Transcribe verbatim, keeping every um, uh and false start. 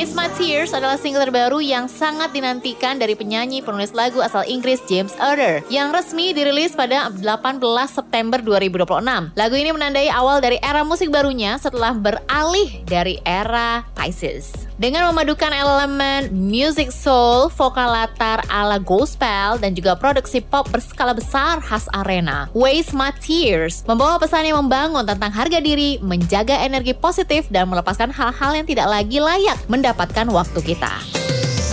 Waste My Tears adalah single terbaru yang sangat dinantikan dari penyanyi penulis lagu asal Inggris James Arthur yang resmi dirilis pada delapan belas September dua ribu dua puluh enam. Lagu ini menandai awal dari era musik barunya setelah beralih dari era Pisces. Dengan memadukan elemen music soul, vokal latar ala gospel, dan juga produksi pop berskala besar khas arena, Waste My Tears membawa pesan yang membangun tentang harga diri, menjaga energi positif, dan melepaskan hal-hal yang tidak lagi layak mendapatkan waktu kita.